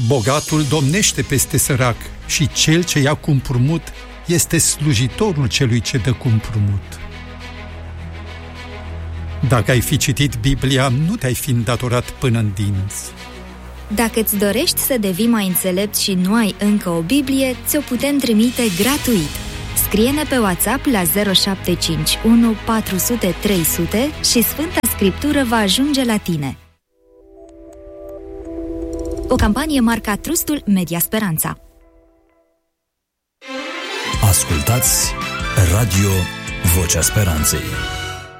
Bogatul domnește peste sărac și cel ce ia cu împrumut este slujitorul celui ce dă cu împrumut. Dacă ai fi citit Biblia, nu te-ai fi îndatorat până în dinți. Dacă îți dorești să devii mai înțelept și nu ai încă o Biblie, ți-o putem trimite gratuit. Scrie-ne pe WhatsApp la 0751 400 300 și Sfânta Scriptură va ajunge la tine. O campanie marca Trustul Media Speranța. Ascultați Radio Vocea Speranței.